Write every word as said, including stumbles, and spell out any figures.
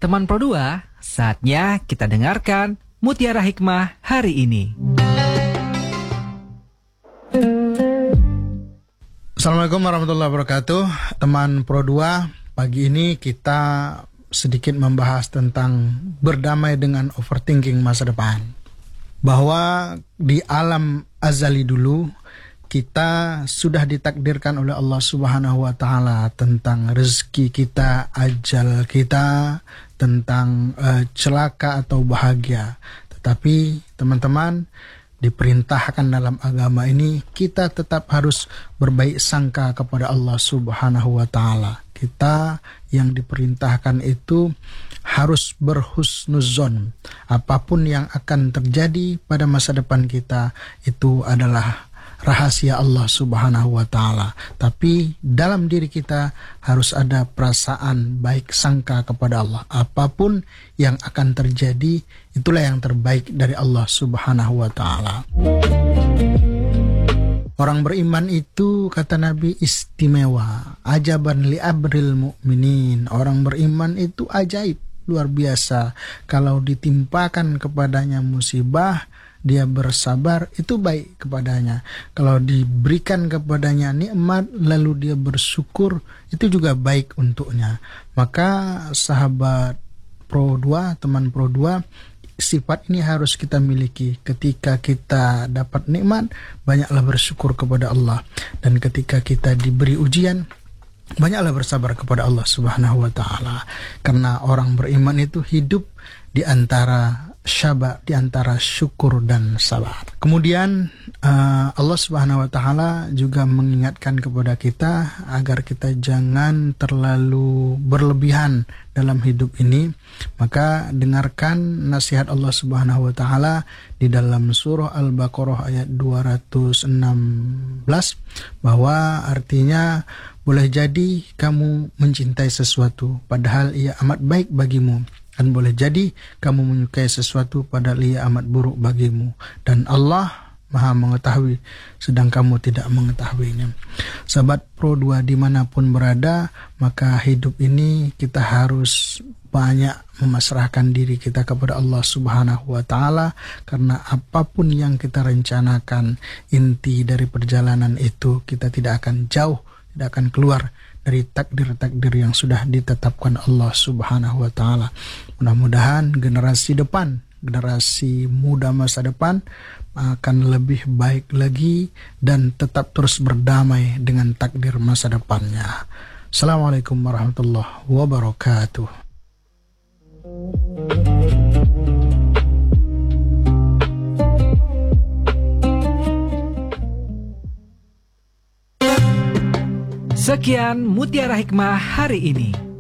Teman Pro dua, saatnya kita dengarkan Mutiara Hikmah hari ini. Assalamualaikum warahmatullahi wabarakatuh. Teman Pro dua, pagi ini kita sedikit membahas tentang berdamai dengan overthinking masa depan. Bahwa di alam azali dulu kita sudah ditakdirkan oleh Allah Subhanahu wa taala tentang rezeki kita, ajal kita, tentang uh, celaka atau bahagia. Tetapi teman-teman, diperintahkan dalam agama ini kita tetap harus berbaik sangka kepada Allah Subhanahu wa taala. Kita yang diperintahkan itu harus berhusnuzon. Apapun yang akan terjadi pada masa depan kita itu adalah rahasia Allah Subhanahu wa taala. Tapi dalam diri kita harus ada perasaan baik sangka kepada Allah. Apapun yang akan terjadi, itulah yang terbaik dari Allah Subhanahu wa taala. Orang beriman itu, kata Nabi, istimewa. Ajaban li abril mu'minin. Orang beriman itu ajaib, luar biasa. Kalau ditimpakan kepadanya musibah, dia bersabar, itu baik kepadanya. Kalau diberikan kepadanya nikmat, lalu dia bersyukur, itu juga baik untuknya. Maka sahabat Pro dua, teman Pro dua, sifat ini harus kita miliki. Ketika kita dapat nikmat, banyaklah bersyukur kepada Allah. Dan ketika kita diberi ujian, banyaklah bersabar kepada Allah Subhanahu wa taala. Karena orang beriman itu hidup di antara syaba, di antara syukur dan sabar. Kemudian uh, Allah Subhanahu wa taala juga mengingatkan kepada kita agar kita jangan terlalu berlebihan dalam hidup ini. Maka dengarkan nasihat Allah Subhanahu wa taala di dalam surah Al-Baqarah ayat dua ratus enam belas, bahwa artinya boleh jadi kamu mencintai sesuatu padahal ia amat baik bagimu, dan boleh jadi kamu menyukai sesuatu padahal ia amat buruk bagimu, dan Allah Maha mengetahui sedang kamu tidak mengetahuinya. Sahabat Pro dua dimanapun berada, maka hidup ini kita harus banyak memasrahkan diri kita kepada Allah Subhanahu wa taala, karena apapun yang kita rencanakan, inti dari perjalanan itu kita tidak akan jauh, tidak akan keluar dari takdir-takdir yang sudah ditetapkan Allah Subhanahu wa taala. Mudah-mudahan generasi depan, generasi muda masa depan akan lebih baik lagi dan tetap terus berdamai dengan takdir masa depannya. Assalamualaikum warahmatullahi wabarakatuh. Sekian Mutiara Hikmah hari ini.